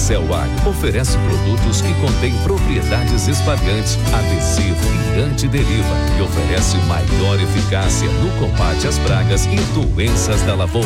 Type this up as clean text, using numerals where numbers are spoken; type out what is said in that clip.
Celwag oferece produtos que contêm propriedades espalhantes, adesivo e antideriva e oferece maior eficácia no combate às pragas e doenças da lavoura.